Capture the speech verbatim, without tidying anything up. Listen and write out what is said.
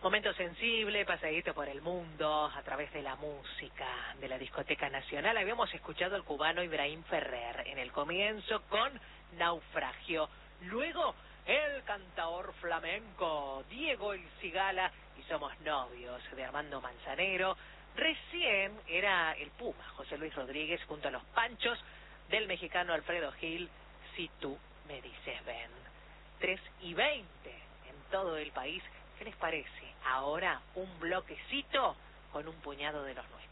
Momento sensible, pasadito por el mundo, a través de la música de la Discoteca Nacional. Habíamos escuchado al cubano Ibrahim Ferrer en el comienzo con Naufragio. Luego, el cantaor flamenco Diego El Cigala y Somos Novios de Armando Manzanero. Recién era el Puma, José Luis Rodríguez, junto a los Panchos del mexicano Alfredo Gil, Si tú me dices ven. tres y veinte en todo el país. ¿Qué les parece? Ahora un bloquecito con un puñado de los nuestros.